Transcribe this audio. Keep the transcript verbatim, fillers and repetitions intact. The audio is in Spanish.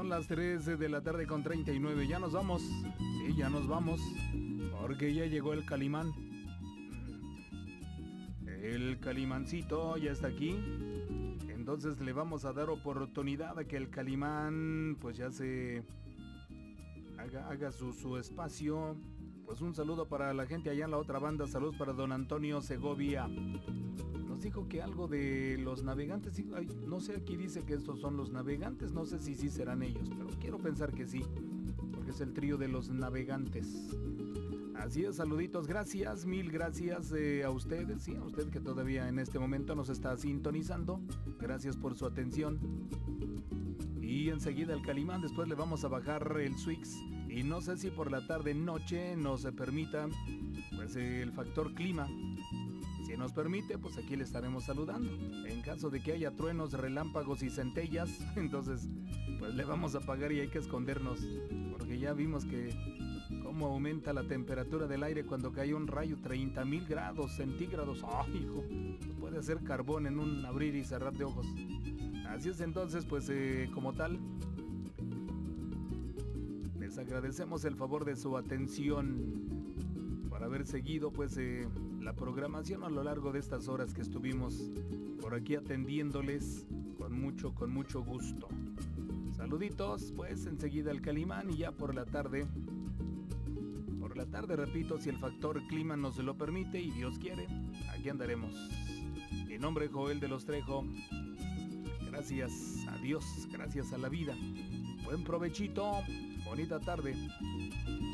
Son las tres de la tarde con treinta y nueve. Ya nos vamos. Sí, ya nos vamos. Porque ya llegó el Calimán. El Calimancito ya está aquí. Entonces le vamos a dar oportunidad a que el Calimán pues ya se haga, haga su, su espacio. Pues un saludo para la gente allá en la otra banda. Saludos para don Antonio Segovia. Nos dijo que algo de los navegantes. Ay, no sé, aquí dice que estos son los navegantes. No sé si sí serán ellos, pero quiero pensar que sí, porque es el trío de los navegantes. Así es, saluditos, gracias, mil gracias eh, a ustedes, sí, a usted que todavía en este momento nos está sintonizando. Gracias por su atención. Y enseguida el Calimán, después le vamos a bajar el Swix. Y no sé si por la tarde noche nos permita pues el factor clima. Si nos permite, pues aquí le estaremos saludando. En caso de que haya truenos, relámpagos y centellas, entonces pues le vamos a apagar y hay que escondernos, porque ya vimos que cómo aumenta la temperatura del aire cuando cae un rayo. Treinta mil grados centígrados. ¡Ay, hijo! Pues puede hacer carbón en un abrir y cerrar de ojos. Así es, entonces, pues eh, como tal, les agradecemos el favor de su atención por haber seguido pues eh, la programación a lo largo de estas horas que estuvimos por aquí atendiéndoles con mucho, con mucho gusto. Saluditos, pues enseguida el Calimán y ya por la tarde, por la tarde, repito, si el factor clima nos lo permite y Dios quiere, aquí andaremos. Mi nombre es Joel de los Trejo. Gracias a Dios, gracias a la vida. Buen provechito, bonita tarde.